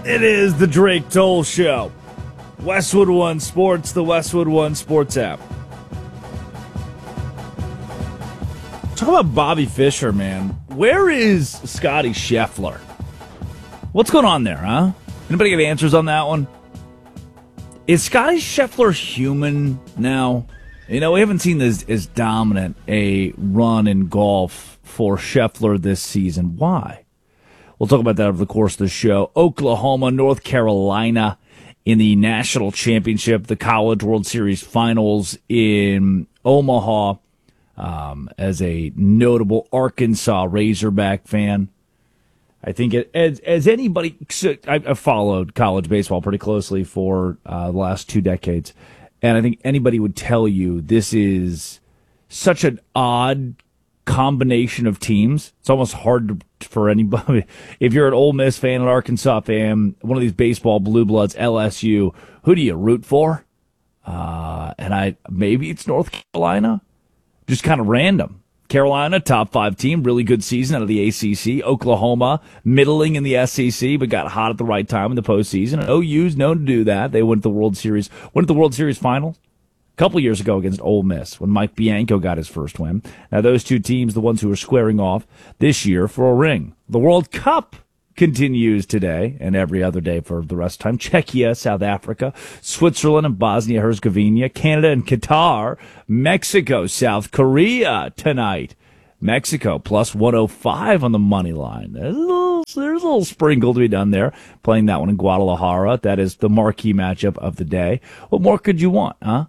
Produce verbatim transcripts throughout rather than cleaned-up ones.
It is the Drake Toll Show. Westwood One Sports, the Westwood One Sports app. Talk about Bobby Fischer, man. Where is Scotty Scheffler? What's going on there, huh? Anybody get answers on that one? Is Scotty Scheffler human now? You know, we haven't seen this as dominant a run in golf for Scheffler this season. Why? We'll talk about that over the course of the show. Oklahoma, North Carolina in the national championship, the College World Series finals in Omaha. Um, as a notable Arkansas Razorback fan, I think it, as as anybody, I, I've followed college baseball pretty closely for uh, the last two decades, and I think anybody would tell you this is such an odd combination of teams. It's almost hard to, for anybody. If you're an Ole Miss fan, an Arkansas fan, one of these baseball blue bloods, L S U, who do you root for? Uh, and I maybe it's North Carolina. Just kind of random. Carolina, top five team, really good season out of the A C C. Oklahoma, middling in the S E C, but got hot at the right time in the postseason. And O U's known to do that. They went to the World Series, went to the World Series finals a couple years ago against Ole Miss when Mike Bianco got his first win. Now those two teams, the ones who are squaring off this year for a ring. The World Cup continues today and every other day for the rest of the time. Czechia, South Africa, Switzerland and Bosnia-Herzegovina, Canada and Qatar, Mexico, South Korea tonight. Mexico plus one oh five on the money line. There's a little, there's a little sprinkle to be done there. Playing that one in Guadalajara. That is the marquee matchup of the day. What more could you want, huh?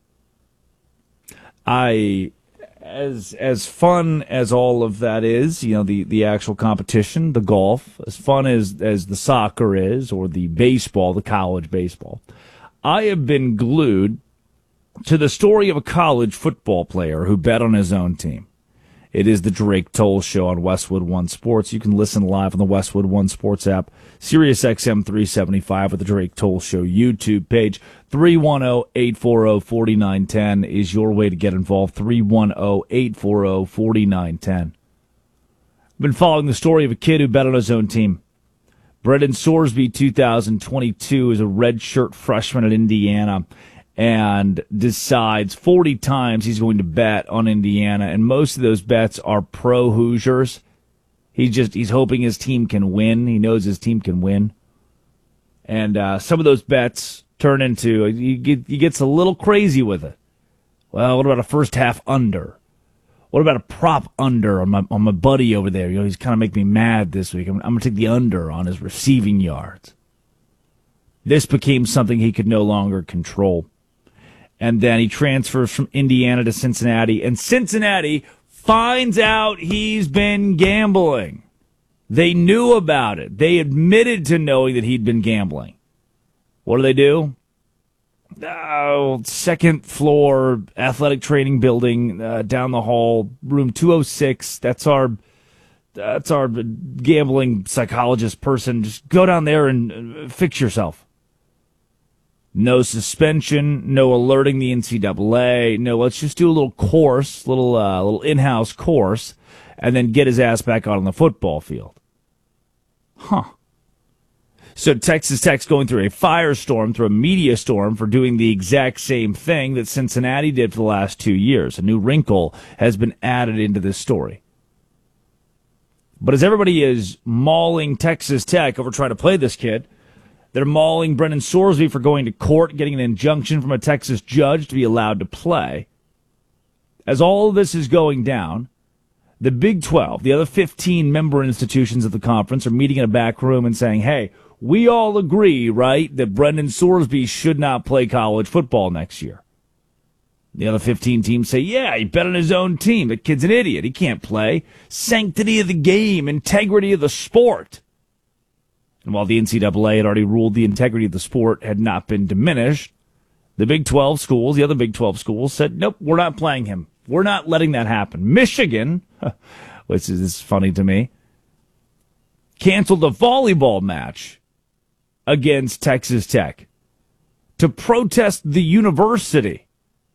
I... As as fun as all of that is, you know, the, the actual competition, the golf, as fun as, as the soccer is, or the baseball, the college baseball, I have been glued to the story of a college football player who bet on his own team. It is the Drake Toll Show on Westwood One Sports. You can listen live on the Westwood One Sports app, Sirius X M three seventy-five, with the Drake Toll Show YouTube page. three one zero, eight four zero, four nine one zero is your way to get involved. three one zero, eight four zero, four nine one zero. I've been following the story of a kid who bet on his own team. Brendan Sorsby, two thousand twenty-two, is a redshirt freshman at Indiana, and decides forty times he's going to bet on Indiana, and most of those bets are pro Hoosiers. He's just he's hoping his team can win. He knows his team can win, and uh, some of those bets turn into he, get, he gets a little crazy with it. Well, what about a first half under? What about a prop under on my on my buddy over there? You know, he's kind of making me mad this week. I'm, I'm going to take the under on his receiving yards. This became something he could no longer control. And then he transfers from Indiana to Cincinnati, and Cincinnati finds out he's been gambling. They knew about it. They admitted to knowing that he'd been gambling. What do they do? Oh, second floor athletic training building uh, down the hall, room two oh six. That's our that's our gambling psychologist person. Just go down there and uh, fix yourself. No suspension, no alerting the N C double A. No, let's just do a little course, little uh, little in-house course, and then get his ass back out on the football field. Huh. So Texas Tech's going through a firestorm, through a media storm for doing the exact same thing that Cincinnati did for the last two years. A new wrinkle has been added into this story. But as everybody is mauling Texas Tech over trying to play this kid, they're mauling Brendan Sorsby for going to court, getting an injunction from a Texas judge to be allowed to play. As all of this is going down, the Big twelve, the other fifteen member institutions of the conference, are meeting in a back room and saying, hey, we all agree, right, that Brendan Sorsby should not play college football next year. The other fifteen teams say, yeah, he bet on his own team. The kid's an idiot. He can't play. Sanctity of the game, integrity of the sport. And while the N C double A had already ruled the integrity of the sport had not been diminished, the Big twelve schools, the other Big twelve schools, said, nope, we're not playing him. We're not letting that happen. Michigan, which is funny to me, canceled a volleyball match against Texas Tech to protest the university.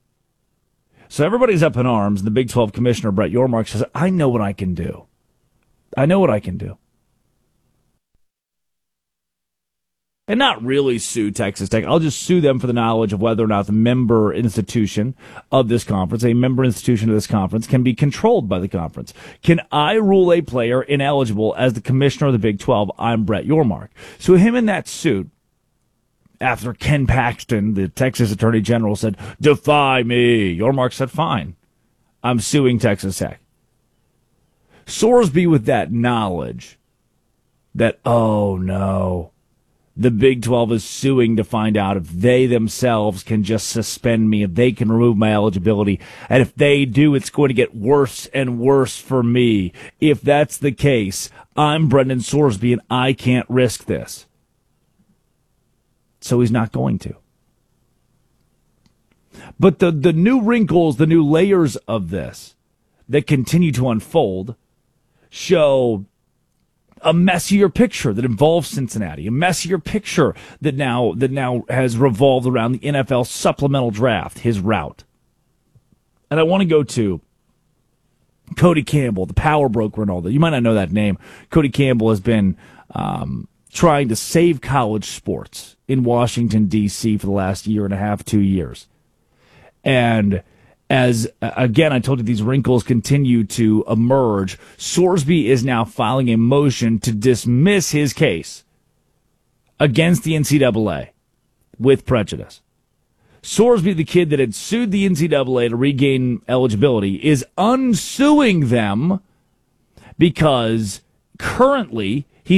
So everybody's up in arms, and the Big twelve commissioner, Brett Yormark, says, I know what I can do. I know what I can do. and not really sue Texas Tech. I'll just sue them for the knowledge of whether or not the member institution of this conference, a member institution of this conference, can be controlled by the conference. Can I rule a player ineligible as the commissioner of the Big twelve? I'm Brett Yormark. So him in that suit, after Ken Paxton, the Texas Attorney General, said, defy me, Yormark said, fine, I'm suing Texas Tech. Sorsby, with that knowledge that, oh no, the Big twelve is suing to find out if they themselves can just suspend me, if they can remove my eligibility. And if they do, it's going to get worse and worse for me. If that's the case, I'm Brendan Sorsby and I can't risk this. So he's not going to. But the, the new wrinkles, the new layers of this that continue to unfold show a messier picture that involves Cincinnati, a messier picture that now that now has revolved around the N F L supplemental draft, his route. And I want to go to Cody Campbell, the power broker and all that. You might not know that name. Cody Campbell has been um, trying to save college sports in Washington, D C for the last year and a half, two years. And as, again, I told you these wrinkles continue to emerge, Sorsby is now filing a motion to dismiss his case against the N C double A with prejudice. Sorsby, the kid that had sued the N C double A to regain eligibility, is unsuing them because currently